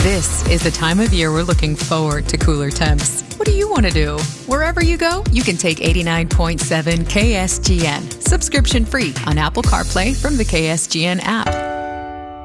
This is the time of year we're looking forward to cooler temps. What do you want to do? Wherever you go, you can take 89.7 KSGN, subscription free on Apple CarPlay from the KSGN app.